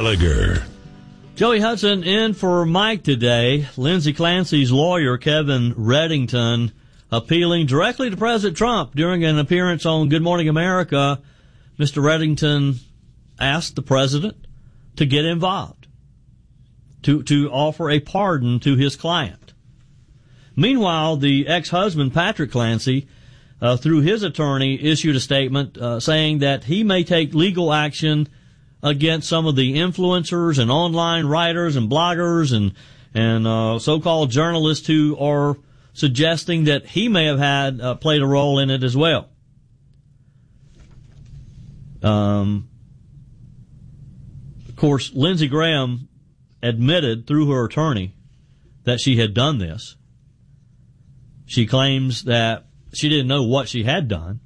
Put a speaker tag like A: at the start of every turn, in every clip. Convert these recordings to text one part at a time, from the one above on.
A: Gallagher.
B: Joey Hudson in for Mike today. Lindsey Clancy's lawyer, Kevin Reddington, appealing directly to President Trump during an appearance on Good Morning America. Mr. Reddington asked the president to get involved, to offer a pardon to his client. Meanwhile, the ex-husband, Patrick Clancy, through his attorney, issued a statement saying that he may take legal action against some of the influencers and online writers and bloggers and so-called journalists who are suggesting that he may have had played a role in it as well. Of course, Lindsey Graham admitted through her attorney that she had done this. She claims that she didn't know what she had done.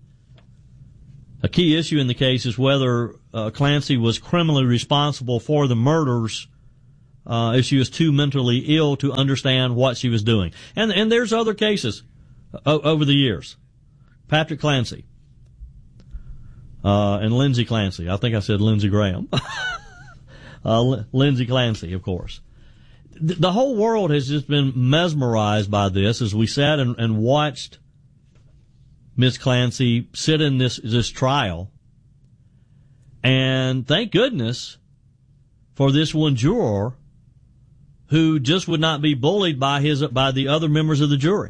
B: A key issue in the case is whether Clancy was criminally responsible for the murders if she was too mentally ill to understand what she was doing. And there's other cases over the years. Patrick Clancy and Lindsey Clancy. I think I said Lindsey Graham. Lindsey Clancy, of course. The whole world has just been mesmerized by this as we sat and watched Miss Clancy sit in this trial. And thank goodness for this one juror who just would not be bullied by the other members of the jury.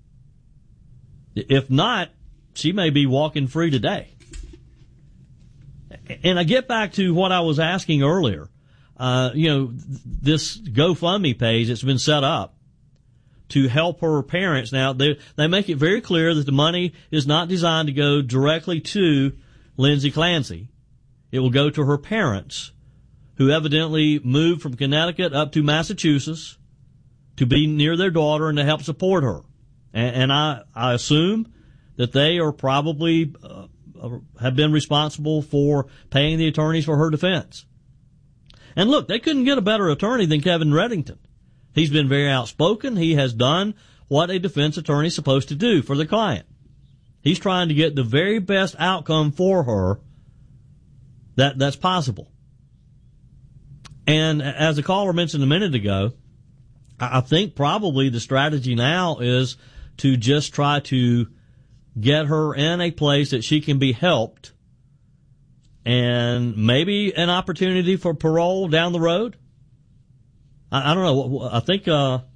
B: If not, she may be walking free today. And I get back to what I was asking earlier. This GoFundMe page that's been set up to help her parents. Now, they make it very clear that the money is not designed to go directly to Lindsey Clancy. It will go to her parents, who evidently moved from Connecticut up to Massachusetts to be near their daughter and to help support her. And I assume that they are probably have been responsible for paying the attorneys for her defense. And look, they couldn't get a better attorney than Kevin Reddington. He's been very outspoken. He has done what a defense attorney is supposed to do for the client. He's trying to get the very best outcome for her that's possible. And as the caller mentioned a minute ago, I think probably the strategy now is to just try to get her in a place that she can be helped and maybe an opportunity for parole down the road. I don't know. I think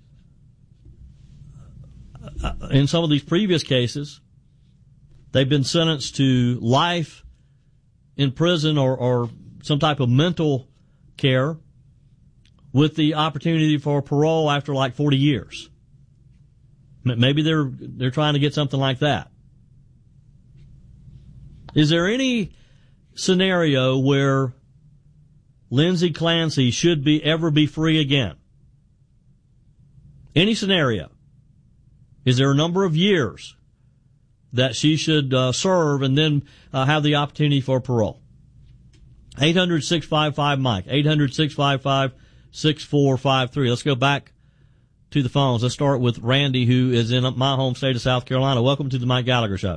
B: in some of these previous cases, they've been sentenced to life in prison or some type of mental care with the opportunity for parole after like 40 years. Maybe they're trying to get something like that. Is there any scenario where Lindsey Clancy should ever be free again? Any scenario? Is there a number of years that she should serve and then have the opportunity for parole? 800-655-MIKE, 800-655-6453. Let's go back to the phones. Let's start with Randy, who is in my home state of South Carolina. Welcome to the Mike Gallagher Show.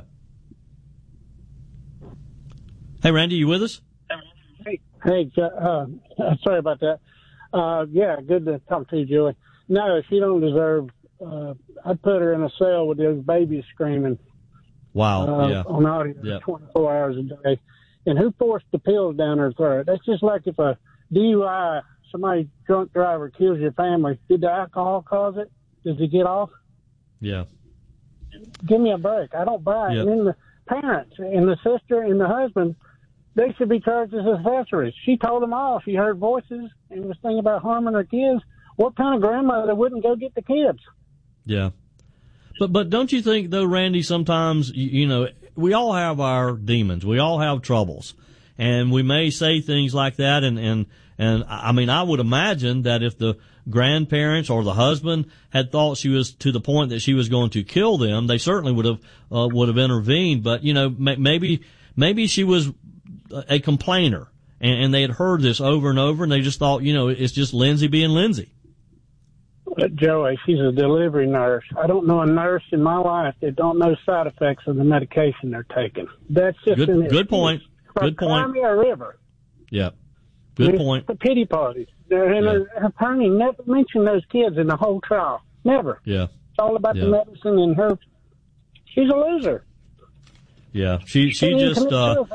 B: Hey, Randy, you with us?
C: Hey, sorry about that. Yeah, good to talk to you, Joey. No, she don't deserve, I'd put her in a cell with those babies screaming.
B: Wow, yeah.
C: On audio 24 hours a day. And who forced the pills down her throat? That's just like if a DUI, somebody drunk driver kills your family. Did the alcohol cause it? Does he get off?
B: Yeah.
C: Give me a break. I don't buy it.
B: Yep.
C: And then the parents and the sister and the husband, they should be charged as accessories. She told them all. She heard voices and was thinking about harming her kids. What kind of grandmother wouldn't go get the kids?
B: Yeah. But don't you think, though, Randy, sometimes, we all have our demons. We all have troubles. And we may say things like that. And I mean, I would imagine that if the grandparents or the husband had thought she was to the point that she was going to kill them, they certainly would have intervened. But, maybe she was a complainer and they had heard this over and over and they just thought, it's just Lindsey being Lindsey.
C: Joey, she's a delivery nurse. I don't know a nurse in my life that don't know side effects of the medication they're taking. That's just
B: good point. Good point.
C: Cry me a river.
B: Yeah. Good point.
C: The pity parties. And her attorney never mentioned those kids in the whole trial. Never.
B: Yeah.
C: It's all about the medicine and her. She's a loser.
B: Yeah. She just,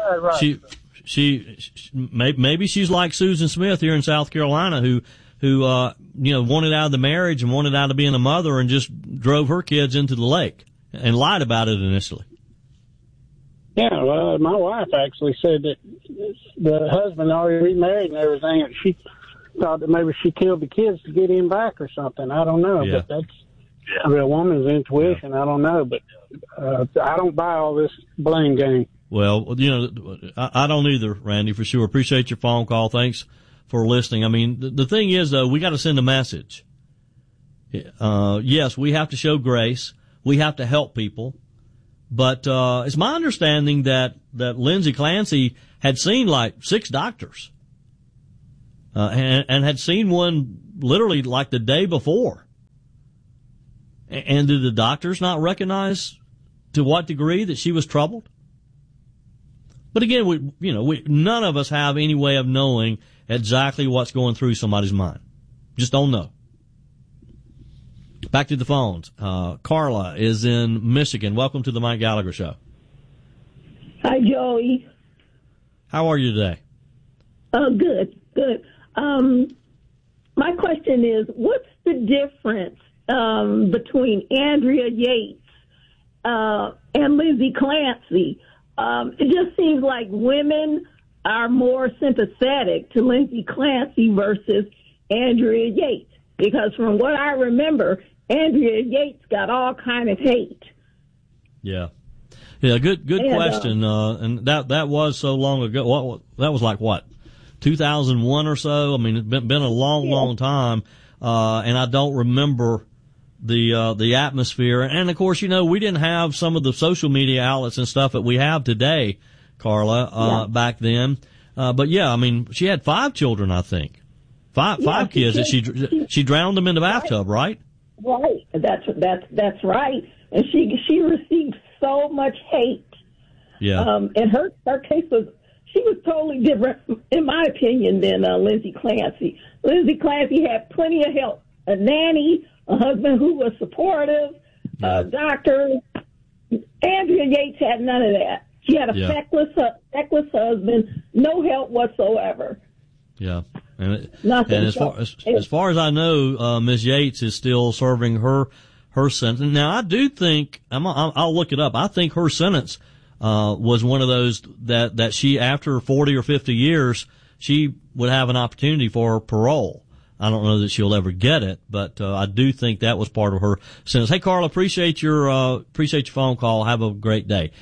B: maybe she's like Susan Smith here in South Carolina who, wanted out of the marriage and wanted out of being a mother and just drove her kids into the lake and lied about it initially.
C: Yeah, well, my wife actually said that the husband already remarried and everything, and she thought that maybe she killed the kids to get him back or something. I don't know, but that's a woman's intuition. I don't know, but I don't buy all this blame game.
B: Well, I don't either, Randy, for sure. Appreciate your phone call. Thanks for listening. I mean, the thing is, though, we got to send a message. Yes, we have to show grace. We have to help people. But it's my understanding that Lindsay Clancy had seen like 6 doctors, and had seen one literally like the day before. And did the doctors not recognize to what degree that she was troubled? But again, none of us have any way of knowing exactly what's going through somebody's mind. Just don't know. Back to the phones. Carla is in Michigan. Welcome to the Mike Gallagher Show.
A: Hi, Joey.
B: How are you today?
A: Good. My question is, what's the difference between Andrea Yates and Lindsay Clancy? It just seems like women are more sympathetic to Lindsay Clancy versus Andrea Yates, because from what I remember, Andrea Yates got all kind of hate.
B: Yeah, good question. And that was so long ago. That was like what, 2001 or so? I mean, it's been a long time. And I don't remember the atmosphere. And of course, we didn't have some of the social media outlets and stuff that we have today, Carla, back then. But yeah, I mean, she had 5 children, I think. Five kids that she drowned them in the bathtub, right?
A: Right. That's right. And she received so much hate.
B: Yeah.
A: And her case she was totally different, in my opinion, than Lindsay Clancy. Lindsay Clancy had plenty of help. A nanny, a husband who was supportive, a doctor. Andrea Yates had none of that. She had a feckless husband, no help whatsoever.
B: Yeah. And
A: Nothing.
B: As far as I know, Ms. Yates is still serving her sentence. Now, I do think, I'll look it up. I think her sentence, was one of those that she, after 40 or 50 years, she would have an opportunity for parole. I don't know that she'll ever get it, but, I do think that was part of her sentence. Hey, Carla, appreciate your phone call. Have a great day.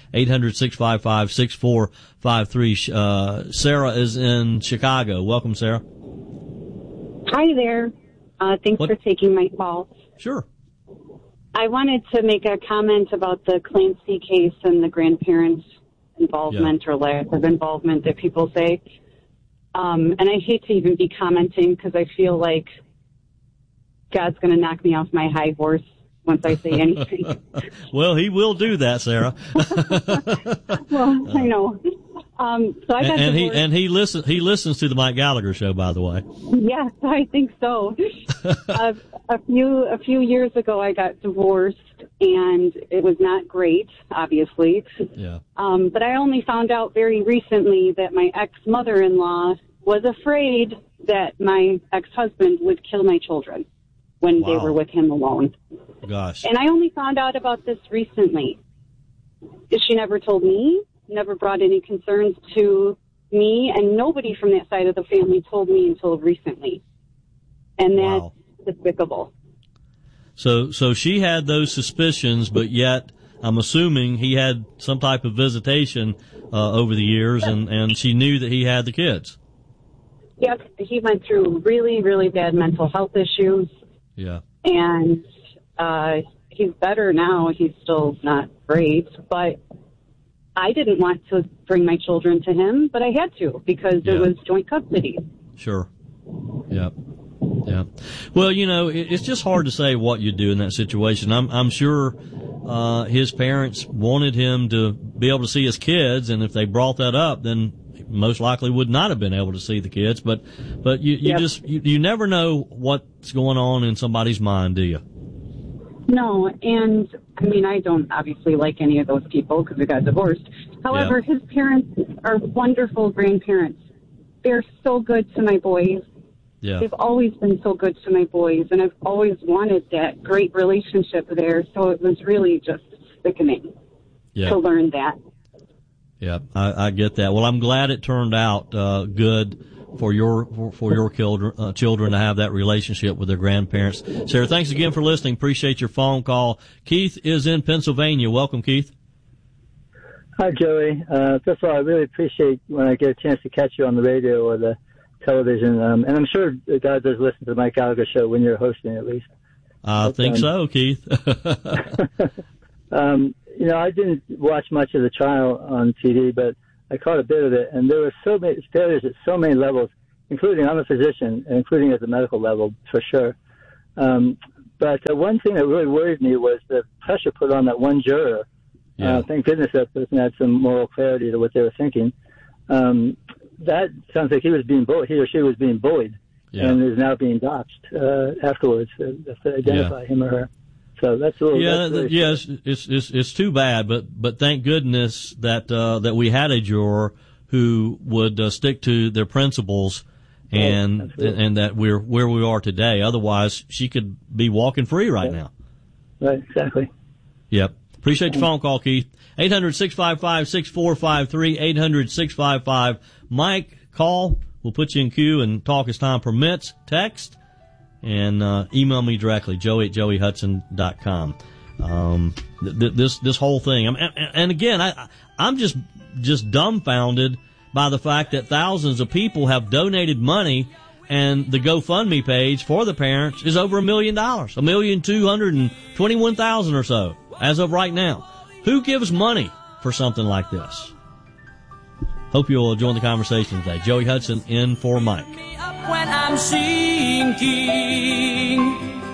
B: 800-655-6453. Sarah is in Chicago. Welcome, Sarah.
D: Hi there. Thanks for taking my call.
B: Sure.
D: I wanted to make a comment about the Clancy case and the grandparents' involvement or lack of involvement that people say. And I hate to even be commenting because I feel like God's going to knock me off my high horse once I say anything.
B: Well, he will do that, Sarah.
D: Well, I know. So I got
B: he listens to the Mike Gallagher Show, by the way.
D: Yes, I think so. A few years ago, I got divorced, and it was not great, obviously.
B: Yeah.
D: But I only found out very recently that my ex-mother-in-law was afraid that my ex-husband would kill my children when they were with him alone.
B: Gosh.
D: And I only found out about this recently. She never told me. Never brought any concerns to me, and nobody from that side of the family told me until recently. And that's despicable.
B: So she had those suspicions, but yet I'm assuming he had some type of visitation over the years, and she knew that he had the kids.
D: Yes, he went through really, really bad mental health issues.
B: Yeah.
D: And he's better now. He's still not great, but I didn't want to bring my children to him, but I had to because it was joint custody.
B: Sure. Yeah. Yeah. Well, it's just hard to say what you do in that situation. I'm sure his parents wanted him to be able to see his kids, and if they brought that up, then most likely would not have been able to see the kids. But you never know what's going on in somebody's mind, do you?
D: No, and I mean, I don't obviously like any of those people because they got divorced. However, his parents are wonderful grandparents. They're so good to my boys.
B: Yeah.
D: They've always been so good to my boys, and I've always wanted that great relationship there, so it was really just sickening to learn that.
B: Yeah, I get that. Well, I'm glad it turned out good for your children to have that relationship with their grandparents. Sarah, thanks again for listening. Appreciate your phone call. Keith is in Pennsylvania. Welcome, Keith.
E: Hi, Joey. First of all, I really appreciate when I get a chance to catch you on the radio or the television. And I'm sure God does listen to the Mike Gallagher show when you're hosting, at least.
B: I think so, Keith.
E: I didn't watch much of the trial on TV, but I caught a bit of it. And there were so many failures at so many levels, including I'm a physician, including at the medical level, for sure. But one thing that really worried me was the pressure put on that one juror. Thank goodness that person had some moral clarity to what they were thinking. That sounds like he or she was being bullied, and is now being doxxed afterwards to identify him or her. So that's a little.
B: It's too bad, but thank goodness that we had a juror who would stick to their principles, and that we're where we are today. Otherwise, she could be walking free right now.
E: Right, exactly.
B: Yep. Appreciate your phone call, Keith. 800-655-6453, 800-655-MIKE. Call. We'll put you in queue and talk as time permits. Text and email me directly, joey@joeyhudson.com. This whole thing. And again, I'm just dumbfounded by the fact that thousands of people have donated money, and the GoFundMe page for the parents is over $1 million, $1,221,000 or so as of right now. Who gives money for something like this? Hope you'll join the conversation today. Joey Hudson in for Mike.
F: When I'm sinking,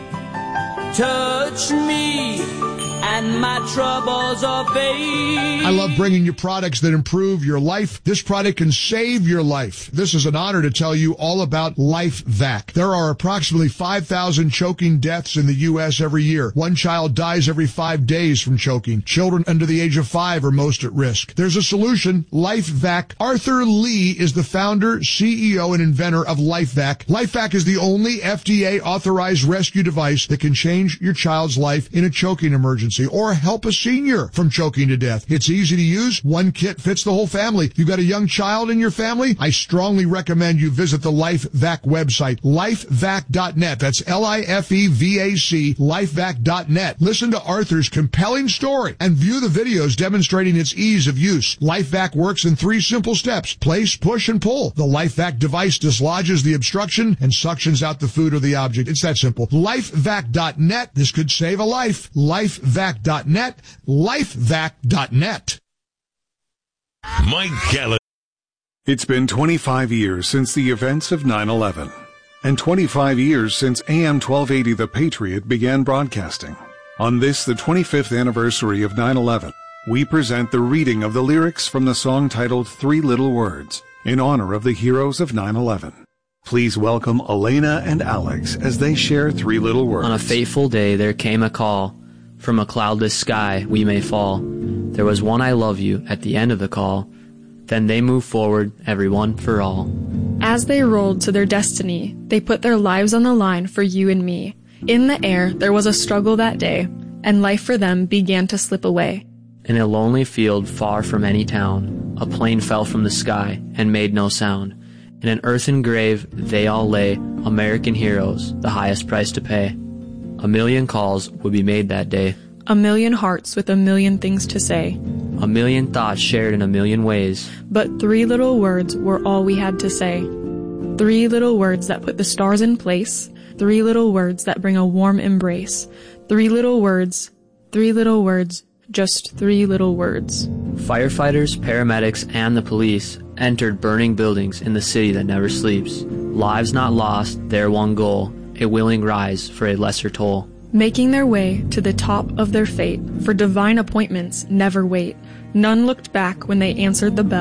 F: touch me and my troubles are fade.
G: I love bringing you products that improve your life. This product can save your life. This is an honor to tell you all about LifeVac. There are approximately 5,000 choking deaths in the U.S. every year. One child dies every 5 days from choking. Children under the age of 5 are most at risk. There's a solution, LifeVac. Arthur Lee is the founder, CEO, and inventor of LifeVac. LifeVac is the only FDA-authorized rescue device that can change your child's life in a choking emergency or help a senior from choking to death. It's easy to use. One kit fits the whole family. You've got a young child in your family? I strongly recommend you visit the LifeVac website, lifevac.net. That's LIFEVAC, lifevac.net. Listen to Arthur's compelling story and view the videos demonstrating its ease of use. LifeVac works in 3 simple steps. Place, push, and pull. The LifeVac device dislodges the obstruction and suctions out the food or the object. It's that simple. Lifevac.net. This could save a life. Lifevac.net, lifevac.net.
H: Mike Gallagher. It's been 25 years since the events of 9/11, and 25 years since AM 1280 The Patriot began broadcasting. On this, the 25th anniversary of 9/11, we present the reading of the lyrics from the song titled 3 Little Words, in honor of the heroes of 9/11. Please welcome Elena and Alex as they share 3 little words.
I: On a fateful day there came a call. From a cloudless sky we may fall. There was one I love you at the end of the call. Then they moved forward, everyone for all.
J: As they rolled to their destiny, they put their lives on the line for you and me. In the air there was a struggle that day, and life for them began to slip away.
I: In a lonely field far from any town, a plane fell from the sky and made no sound. In an earthen grave they all lay, American heroes, the highest price to pay. 1 million calls would be made that day.
J: 1 million hearts with 1 million things to say.
I: 1 million thoughts shared in 1 million ways.
J: But 3 little words were all we had to say. 3 little words that put the stars in place. 3 little words that bring a warm embrace. 3 little words, 3 little words, just 3 little words.
I: Firefighters, paramedics, and the police entered burning buildings in the city that never sleeps. Lives not lost, their one goal, a willing rise for a lesser toll.
J: Making their way to the top of their fate, for divine appointments never wait. None looked back when they answered the bell.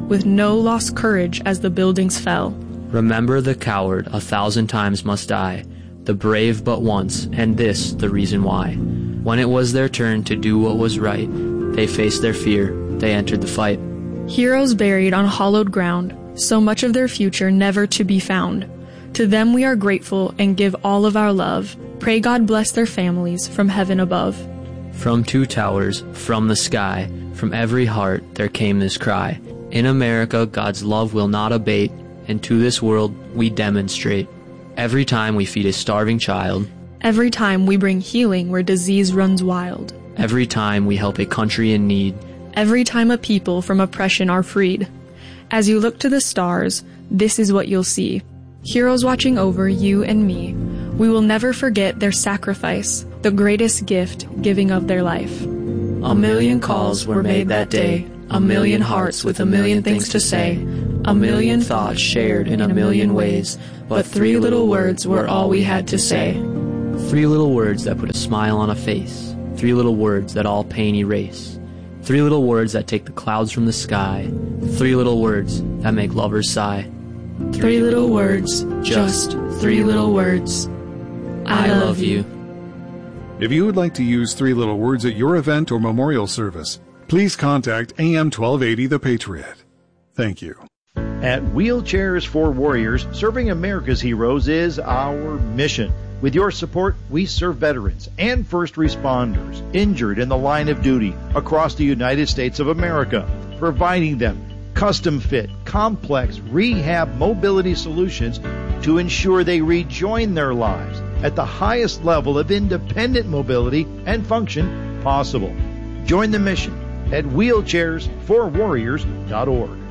J: with no lost courage as the buildings fell.
I: Remember the coward 1,000 times must die, the brave but once, and this the reason why. When it was their turn to do what was right, they faced their fear, they entered the fight.
J: Heroes buried on hallowed ground, so much of their future never to be found. To them we are grateful and give all of our love. Pray God bless their families from heaven above.
I: From two towers, from the sky, from every heart there came this cry. In America God's love will not abate, and to this world we demonstrate. Every time we feed a starving child,
J: every time we bring healing where disease runs wild,
I: every time we help a country in need,
J: every time a people from oppression are freed. As you look to the stars, this is what you'll see. Heroes watching over you and me. We will never forget their sacrifice, the greatest gift giving of their life.
I: A million calls were made that day, a million hearts with a million things to say, a million thoughts shared in a million ways, but 3 little words were all we had to say. 3 little words that put a smile on a face, 3 little words that all pain erase, 3 little words that take the clouds from the sky, 3 little words that make lovers sigh.
J: 3 little words, just 3 little words. I love you.
H: If you would like to use 3 little words at your event or memorial service, please contact AM 1280 The Patriot. Thank you.
K: At Wheelchairs for Warriors, serving America's heroes is our mission. With your support, we serve veterans and first responders injured in the line of duty across the United States of America, providing them custom-fit, complex rehab mobility solutions to ensure they rejoin their lives at the highest level of independent mobility and function possible. Join the mission at wheelchairsforwarriors.org.